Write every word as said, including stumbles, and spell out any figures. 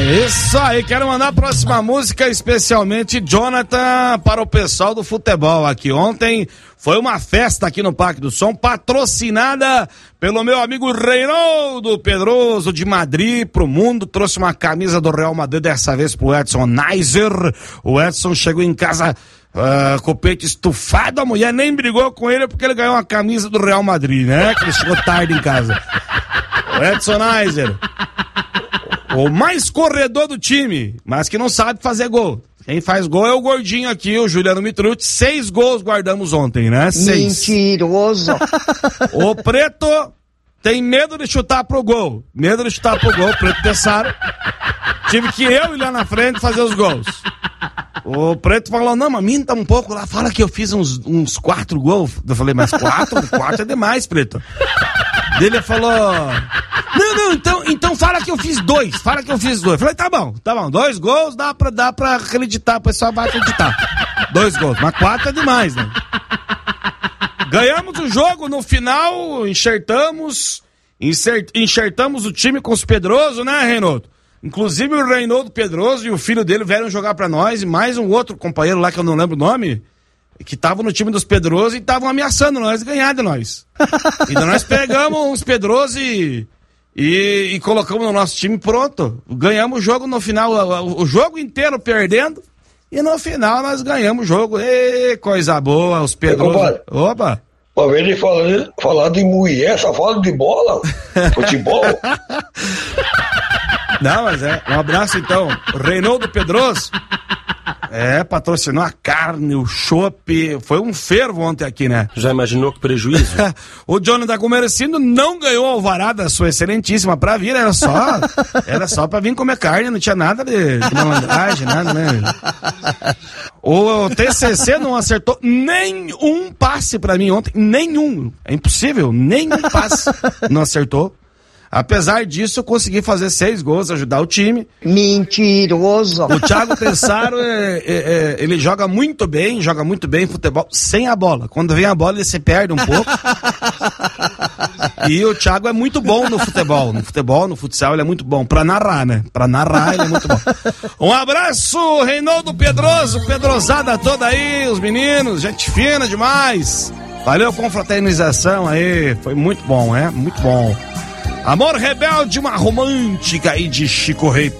Isso aí, quero mandar a próxima música especialmente, Jonathan, para o pessoal do futebol aqui. Ontem foi uma festa aqui no Parque do Som, patrocinada pelo meu amigo Reinaldo Pedroso de Madrid pro mundo, trouxe uma camisa do Real Madrid, dessa vez pro Edson Neiser. O Edson chegou em casa uh, com o peito estufado, a mulher nem brigou com ele porque ele ganhou uma camisa do Real Madrid, né? Que ele chegou tarde em casa. O Edson Neiser, o mais corredor do time, mas que não sabe fazer gol. Quem faz gol é o gordinho aqui, o Juliano Mitrucci. Seis gols guardamos ontem, né? Seis. Mentiroso. O Preto tem medo de chutar pro gol. Medo de chutar pro gol, o Preto Tessaro. Tive que eu ir lá na frente fazer os gols. O Preto falou, não, mas minta um pouco lá, fala que eu fiz uns, uns quatro gols. Eu falei, mas quatro? Quatro é demais, Preto. Ele falou, não, não, então, então fala que eu fiz dois, fala que eu fiz dois. Eu falei, tá bom, tá bom, dois gols dá pra, dá pra acreditar, o pessoal vai acreditar. Dois gols, mas quatro é demais, né? Ganhamos o jogo, no final, enxertamos, insert, enxertamos o time com os Pedroso, né, Reinaldo? Inclusive o Reinaldo Pedroso e o filho dele vieram jogar pra nós, e mais um outro companheiro lá que eu não lembro o nome, que estavam no time dos Pedroso e estavam ameaçando nós de ganhar de nós. E daí nós pegamos uns Pedroso e, e, e colocamos no nosso time, pronto. Ganhamos o jogo no final, o, o jogo inteiro perdendo, e no final nós ganhamos o jogo. Ê, coisa boa, os Pedroso. Opa! Uma vez ele falando, falar de mulher, só fala de bola, futebol. Não, mas é. Um abraço então, Reinaldo Pedroso. É, patrocinou a carne, o chopp, foi um fervo ontem aqui, né? Já imaginou que prejuízo? O Jonathan Comercindo não ganhou o alvará da sua excelentíssima pra vir, era só, era só pra vir comer carne, não tinha nada de, de malandragem, nada, né? O T C C não acertou nenhum passe pra mim ontem, nenhum, é impossível, nenhum passe não acertou. Apesar disso, eu consegui fazer seis gols, ajudar o time. Mentiroso. O Thiago Tessaro, é, é, é, ele joga muito bem, joga muito bem futebol sem a bola. Quando vem a bola, ele se perde um pouco. E o Thiago é muito bom no futebol. No futebol, no futsal, ele é muito bom. Pra narrar, né? Pra narrar, ele é muito bom. Um abraço, Reinaldo Pedroso, Pedrosada toda aí, os meninos, gente fina demais. Valeu, confraternização aí, foi muito bom, é? Muito bom. Amor Rebelde, uma romântica aí de Chico Rei.